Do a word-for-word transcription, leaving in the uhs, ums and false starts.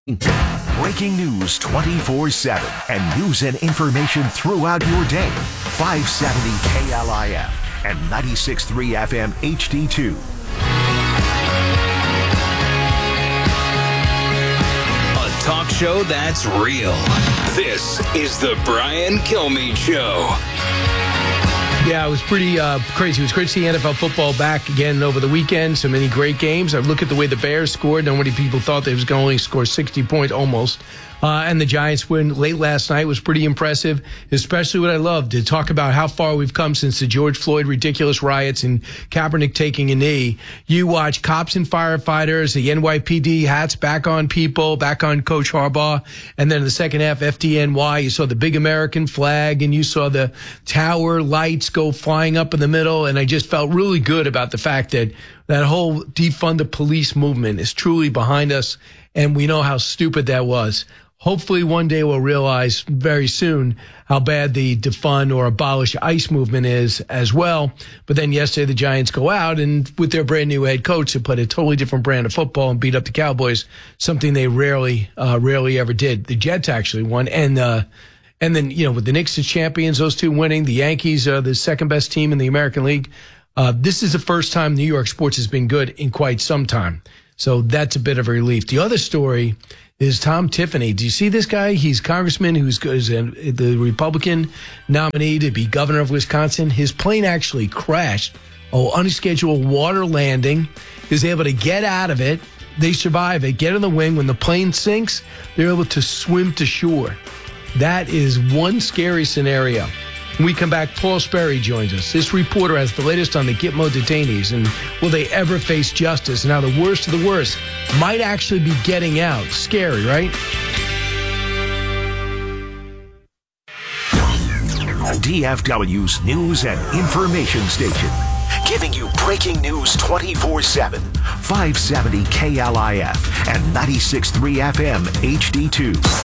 Breaking news twenty-four seven and news and information throughout your day. five seventy K L I F and ninety-six point three F M H D two. A talk show that's real. This is the Brian Kilmeade Show. Yeah, it was pretty uh, crazy. It was great to see N F L football back again over the weekend. So many great games. I look at the way the Bears scored. Not many people thought they was going to only score sixty points almost. Uh, and the Giants win late last night was pretty impressive, especially what I loved to talk about how far we've come since the George Floyd ridiculous riots and Kaepernick taking a knee. You watch cops and firefighters, the N Y P D hats back on people, back on Coach Harbaugh. And then in the second half, F D N Y, you saw the big American flag and you saw the tower lights go flying up in the middle. And I just felt really good about the fact that that whole defund the police movement is truly behind us. And we know how stupid that was. Hopefully one day we'll realize very soon how bad the defund or abolish ICE movement is as well. But then yesterday the Giants go out and with their brand new head coach who played a totally different brand of football and beat up the Cowboys, something they rarely, uh, rarely ever did. The Jets actually won. And, uh, and then, you know, with the Knicks as champions, those two winning, the Yankees are the second best team in the American League. Uh, this is the first time New York sports has been good in quite some time. So that's a bit of a relief. The other story is Tom Tiffany. Do you see this guy? He's congressman who's is the Republican nominee to be governor of Wisconsin. His plane actually crashed. Oh, unscheduled water landing. He was able to get out of it. They survive it, get in the wing. When the plane sinks, they're able to swim to shore. That is one scary scenario. When we come back, Paul Sperry joins us. This reporter has the latest on the Gitmo detainees and will they ever face justice? And how the worst of the worst might actually be getting out. Scary, right? D F W's news and information station. Giving you breaking news twenty-four seven. five seventy K L I F and ninety-six point three F M H D two.